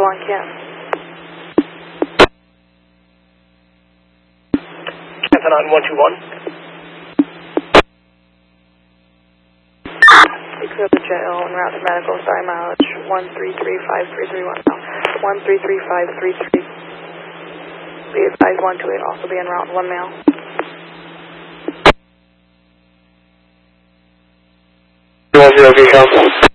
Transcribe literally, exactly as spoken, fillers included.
on Ken. Canton on one two one. We cleared the Jet L en route to medical, sorry mileage, one three three five three three one now. one three three five three three. Be advised one two eight also be en route, one male. one zero,